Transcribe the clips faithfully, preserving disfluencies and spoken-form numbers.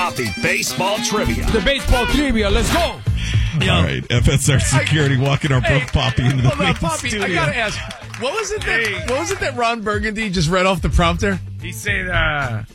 Poppy Baseball Trivia. The baseball trivia. Let's go. All right, F S R Security walking our Hey, Brooke Poppy into the hold on, main Poppy, studio. I gotta ask, what was it that what was it that Ron Burgundy just read off the prompter? He said, uh,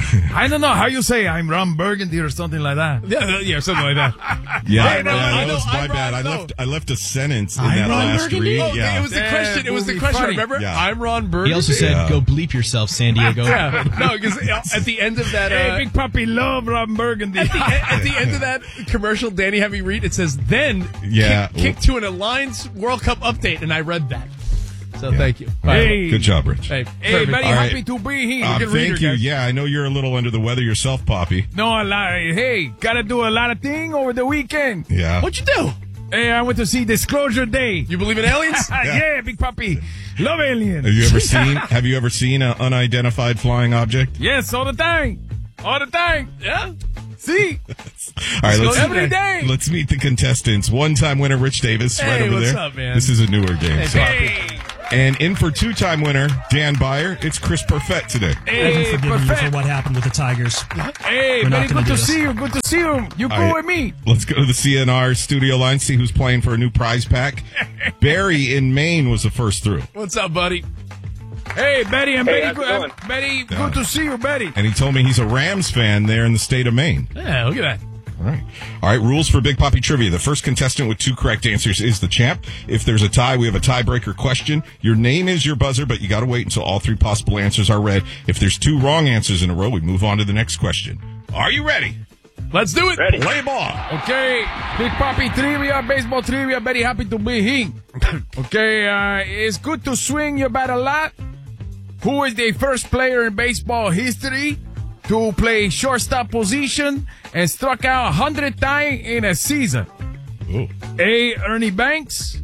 I don't know how you say I'm Ron Burgundy or something like that. Yeah, yeah, something like that. Yeah, I know, yeah, I that know, was my I'm bad. Ron- I no. left I left a sentence in I'm that Ron last Burgundy? read. Oh, Yeah. it was the Yeah, question. It was the movie question. funny. Remember? Yeah. I'm Ron Burgundy. He also said, Yeah. go bleep yourself, San Diego. Yeah, no, because at the end of that, uh, Hey, Big Papi, love Ron Burgundy. at, the, at the end of that commercial, Danny had me read. It says, "Then Yeah. kick, kick to an Alliance World Cup update," and I read that. So Yeah. thank you. Hey, Good job, Rich. Hey, Hey, perfect. very All right. happy to be here. Um, Good reader, thank you. guys. Yeah, I know you're a little under the weather yourself, Poppy. No, a lot. Hey, gotta do a lot of thing over the weekend. Yeah. What'd you do? Hey, I went to see Disclosure Day. You believe in aliens? yeah. Big Papi. Love aliens. Have you ever seen Have you ever seen an unidentified flying object? Yes, all the time. All the time. Yeah. See? All right, let's Every day. let's meet the contestants. One-time winner Rich Davis, right Hey, over what's there. up, man? This is a newer game. so- Hey. And in for two-time winner Dan Byer, it's Chris Perfett today. Hey, forgiving you for perfect. what happened with the Tigers. Hey, We're not very gonna good do to this. see you. Good to see you. You All go right. with me. Let's go to the C N R studio line, see who's playing for a new prize pack. Barry in Maine was the first through. What's up, buddy? Hey, Betty, and Hey, Betty, how's it good, going? Betty, Yeah. good to see you, Betty. And he told me he's a Rams fan there in the state of Maine. Yeah, look at that. All right. All right, rules for Big Poppy Trivia. The first contestant with two correct answers is the champ. If there's a tie, we have a tiebreaker question. Your name is your buzzer, but you got to wait until all three possible answers are read. If there's two wrong answers in a row, we move on to the next question. Are you ready? Let's do it. Ready. Play ball. Okay, Big Papi Trivia, baseball trivia. Very happy to be here. Okay, uh, it's good to swing your bat a lot. Who is the first player in baseball history to play shortstop position and struck out one hundred times in a season? Ooh. A. Ernie Banks.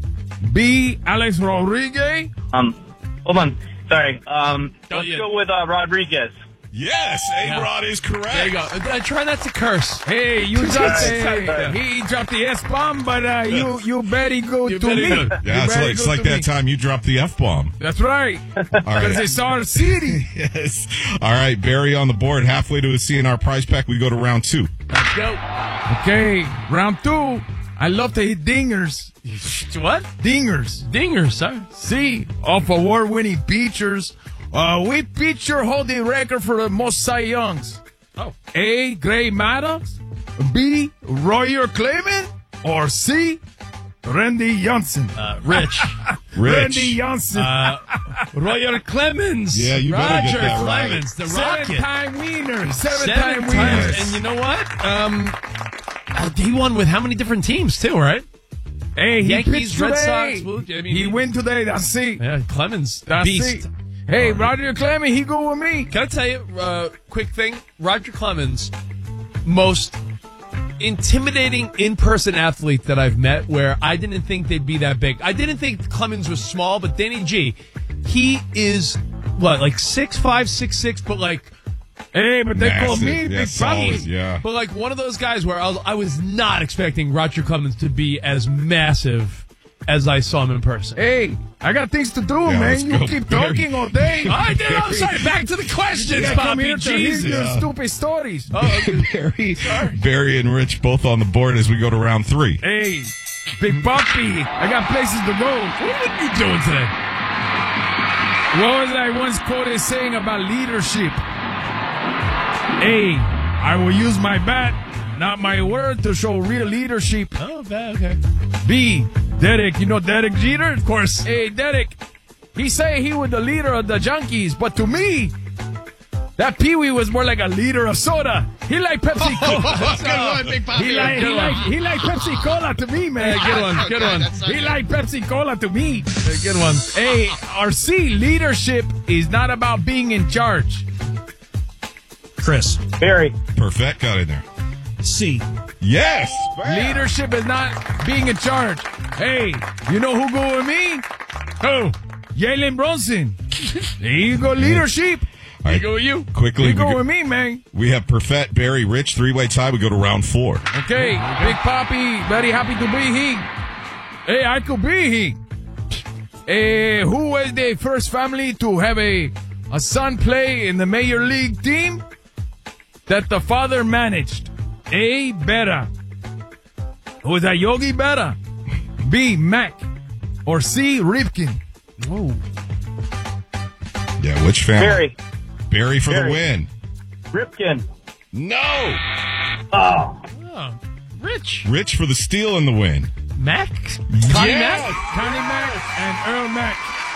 B. Alex Rodriguez. Um, hold on. Sorry. Um, Don't let's you- go with uh, Rodriguez. Yes, A-Rod is correct. There you go. Uh, try not to curse. Hey, you dropped Sorry. the, he dropped the S bomb, but uh, you you better go You to better me. go. You Yeah, it's better like, it's go like to that me. time you dropped the F-bomb. That's right. All Because right. it's our city. Yes. All right, Barry on the board. Halfway to a C N R prize pack, we go to round two. Let's go. Okay, round two. I love to hit dingers. What? Dingers. Dingers, sir. See, off award-winning pitchers. Uh, we pitcher hold the record for the most Cy Youngs. Oh. A. Gray Maddox. B. Royer Clement. Or C. Randy Johnson. Uh, Rich. Rich. Randy Johnson. Uh, Royer Clemens. Yeah, you better Roger get that right. Clemens, the Rocket. Seven-time winner. Seven Seven-time times. winner. And you know what? Um, uh, he won with how many different teams, too, right? Hey, he Yankees, pitched Red today. Sox, Blue- I mean, he he- went today. That's it. Yeah, Clemens, That's beast. it. Hey, Roger Clement, he go with me. Can I tell you a uh, quick thing? Roger Clemens, most intimidating in-person athlete that I've met, where I didn't think they'd be that big. I didn't think Clemens was small, but Danny G, he is, what, like six five, six six, but like, Hey, but they call Massive. me Yeah, Big solid, Papi. yeah. but like one of those guys where I was, I was not expecting Roger Clemens to be as massive as I saw him in person. Hey, I got things to do, Yeah, let's man. You go, keep Barry. talking all day. I did. I'm sorry. Back to the questions, Yeah, come Bobby. here to hear Jesus. your Yeah. stupid stories. Oh, Barry, Barry and Rich both on the board as we go to round three. Hey, Big Papi, I got places to go. what are you doing today? What was I once quoted saying about leadership? A, I will use my bat, not my word, to show real leadership. Oh, bad. Okay. B, Derek, you know Derek Jeter? Of course. Hey, Derek, he say he was the leader of the Junkies, but to me, that Pee-wee was more like a leader of soda. He like Pepsi Cola. Good one, Big Papi. He like, he like, he like Pepsi Cola to me, man. Hey, good one, good one. He like Pepsi Cola to me. Hey, good one. Hey, our C, leadership is not about being in charge. Chris. Barry. Perfect got in there. C. Yes. Leadership is not being in charge. Hey, you know who go with me? Who? Jalen Brunson. There you go, leadership. All right, Go with you. quickly, You we, go go- with me, man. we have Perfett, Barry, Rich, three-way tie. We go to round four. Okay, Big Papi, very happy to be here. Hey, I could be here. Eh, who was the first family to have a, a son play in the Major League team? that the father managed? A. Berra. Was that Yogi Berra? B. Mac. Or C. Ripken? Whoa. Yeah, which family? Barry. Barry for Barry. the win. Ripken. No. Oh. Oh, Rich. Rich for the steal and the win. Mac? Connie Yes. Mac? Connie Mac and Earl Mac.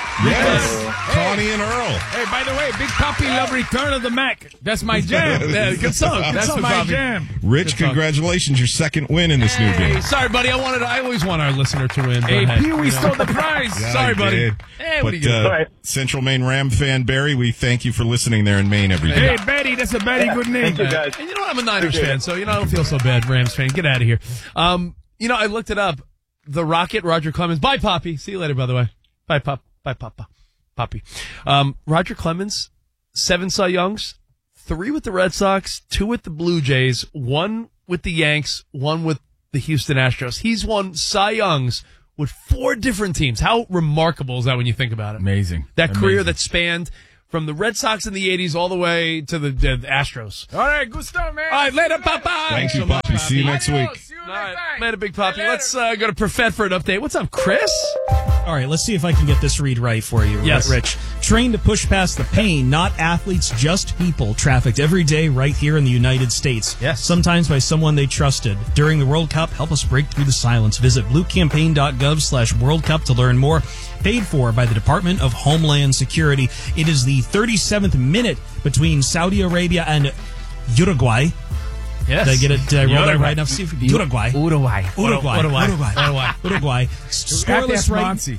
Yes. Connie and Earl. Hey, by the way, Big Papi love Return of the Mac. That's my jam. Yeah, good song. Good That's song, my Bobby. jam. Rich, Good talk. congratulations. Your second win in this new Hey, game. sorry, buddy. I wanted. I always want our listener to win. but Hey, hey, Pee Wee you know. stole the prize. Yeah, Sorry, I buddy. did. Hey, what but, are you gonna uh, do? All right. Central Maine Ram fan Barry, we thank you for listening there in Maine every day. Hey, Betty, that's a very good name. Thank you, guys. And you know what? I'm a Niners Appreciate fan, it. so you know I don't feel so bad. Rams fan, get out of here. Um, you know I looked it up. The Rocket, Roger Clemens. Bye, Poppy. See you later. By the way, bye, Pop. Bye, Papa. Poppy. Um, Roger Clemens, seven Cy Youngs, three with the Red Sox, two with the Blue Jays, one with the Yanks, one with the Houston Astros. He's won Cy Youngs with four different teams. How remarkable is that when you think about it? Amazing. That career Amazing. that spanned from the Red Sox in the eighties all the way to the, the Astros. All right, good stuff, man. All right, later, Papa. Thank you, Poppy. See you next week. See you All next right, time. later, Big Poppy. Later. Let's uh, go to Profet for an update. What's up, Chris? All right, let's see if I can get this read right for you, Yes. Rich. Trained to push past the pain, not athletes, just people, trafficked every day right here in the United States. Yes. Sometimes by someone they trusted. During the World Cup, help us break through the silence. Visit bluecampaign.gov slash World Cup to learn more. Paid for by the Department of Homeland Security. It is the thirty-seventh minute between Saudi Arabia and Uruguay. Yes. Did I get it? Did I roll that Uruguay. right enough? See if Uruguay. Uruguay. Uruguay. Uruguay. Uruguay. Uruguay. Uruguay. Scoreless right, Monty.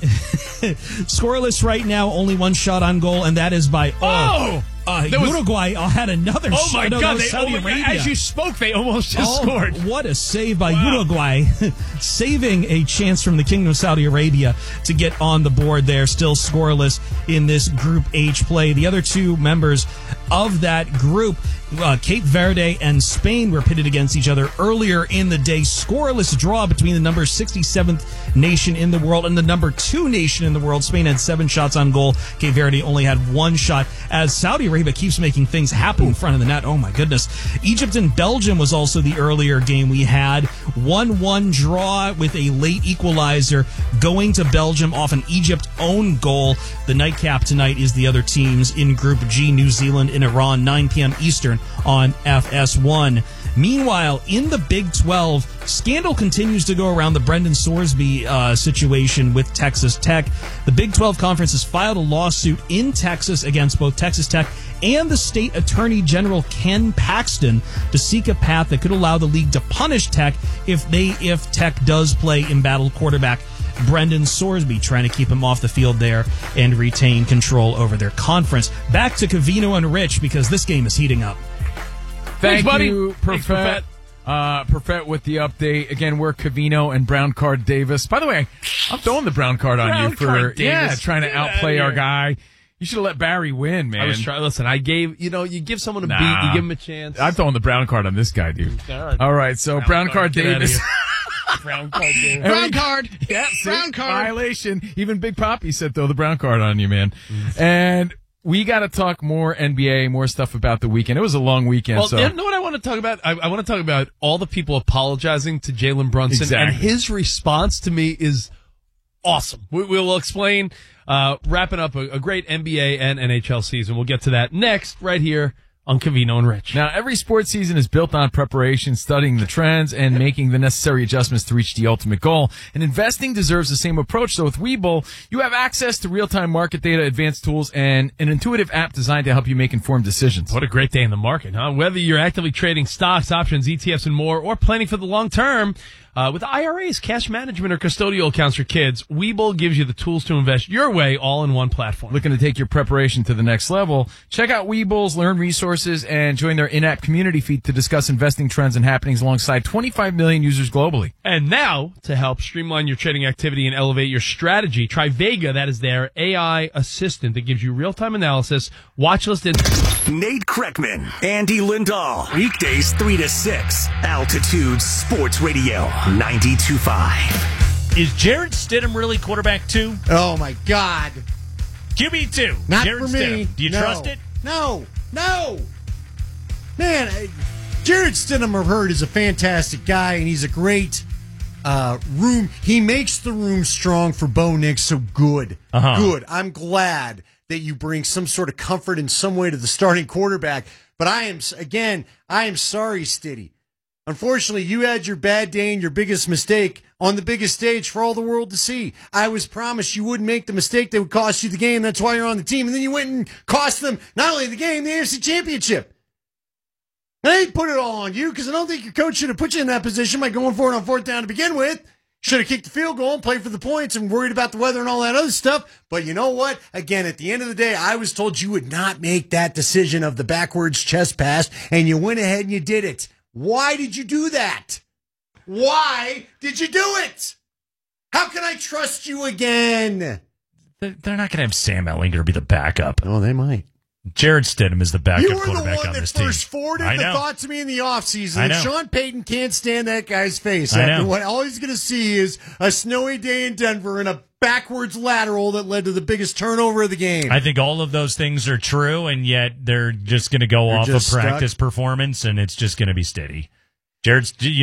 scoreless right now. Only one shot on goal, and that is by Oh! Uh, There was- Uruguay uh, had another Oh, shot. my No, that God. was They, Saudi oh my God. Arabia. As you spoke, they almost just Oh, scored. What a save by Wow. Uruguay, saving a chance from the Kingdom of Saudi Arabia to get on the board there, still scoreless in this Group H play. The other two members of that group, uh, Cape Verde and Spain, were pitted against each other earlier in the day. Scoreless draw between the number sixty-seventh nation in the world and the number two nation in the world. Spain had seven shots on goal. Cape Verde only had one shot, as Saudi Arabia keeps making things happen in front of the net. Oh my goodness. Egypt and Belgium was also the earlier game we had. one one draw with a late equalizer going to Belgium off an Egypt own goal. The nightcap tonight is the other teams in Group G, New Zealand and Iran, nine p.m. Eastern on F S one. Meanwhile, in the Big twelve, scandal continues to go around the Brendan Sorsby uh, situation with Texas Tech. The Big twelve Conference has filed a lawsuit in Texas against both Texas Tech and the state attorney general Ken Paxton to seek a path that could allow the league to punish Tech if they if Tech does play embattled quarterback Brendan Sorsby, trying to keep him off the field there and retain control over their conference. Back to Covino and Rich, because this game is heating up. Thank Thanks, buddy. you, Thanks, Perfet. Uh, Perfet with the update. Again, we're Covino and Brown Card Davis. By the way, I'm throwing the brown card on Brown you for Card yeah, Davis. trying to Get outta outplay our here. guy. You should have let Barry win, man. I was trying. Listen, I gave, you know, you give someone a Nah. beat, you give him a chance. I'm throwing the brown card on this guy, dude. All right. All right, so Brown, Card get outta Davis. here. Brown card game. Brown card. Yeah, see? Brown card. Violation. Even Big Poppy said throw the brown card on you, man. And we got to talk more N B A, more stuff about the weekend. It was a long weekend. Well, so you know what I want to talk about? I, I want to talk about all the people apologizing to Jalen Brunson, Exactly. and his response to me is awesome. We, we'll explain. Uh, wrapping up a, a great N B A and N H L season. We'll get to that next, right here on Covino and Rich. Now, every sports season is built on preparation, studying the trends, and making the necessary adjustments to reach the ultimate goal. And investing deserves the same approach. So with Webull, you have access to real-time market data, advanced tools, and an intuitive app designed to help you make informed decisions. What a great day in the market, huh? Whether you're actively trading stocks, options, E T Fs, and more, or planning for the long term, uh, with I R As, cash management, or custodial accounts for kids, Webull gives you the tools to invest your way all in one platform. Looking to take your preparation to the next level? Check out Webull's Learn Resources and join their in-app community feed to discuss investing trends and happenings alongside twenty-five million users globally. And now, to help streamline your trading activity and elevate your strategy, try Vega. That is their A I assistant that gives you real-time analysis, watch list, and Nate Kreckman, Andy Lindahl. Weekdays three to six. Altitude Sports Radio ninety-two point five. Is Jarrett Stidham really quarterback two? Oh my God! Q B two. Not Jarrett for me. Stidham. Do you No. trust it? No, no. Man, Jared Stidham, I've heard, is a fantastic guy, and he's a great uh, room. He makes the room strong for Bo Nix, so good. Uh-huh. Good. I'm glad that you bring some sort of comfort in some way to the starting quarterback. But I am, again, I am sorry, Stiddy. Unfortunately, you had your bad day and your biggest mistake on the biggest stage for all the world to see. I was promised you wouldn't make the mistake that would cost you the game. That's why you're on the team. And then you went and cost them not only the game, the A F C Championship. I ain't put it all on you because I don't think your coach should have put you in that position by going for it on fourth down to begin with. Should have kicked the field goal and played for the points and worried about the weather and all that other stuff. But you know what? Again, at the end of the day, I was told you would not make that decision of the backwards chest pass, and you went ahead and you did it. Why did you do that? Why did you do it? How can I trust you again? They're not going to have Sam Ehlinger be the backup. Oh, they might. Jared Stidham is the backup You were the quarterback one on that this team. first forwarded I the know. thought to me in the offseason. I know. Sean Payton can't stand that guy's face. I After know. what all he's going to see is a snowy day in Denver and a backwards lateral that led to the biggest turnover of the game. I think all of those things are true, and yet they're just going to go They're off of just stuck. practice performance, and it's just going to be steady. Jared's.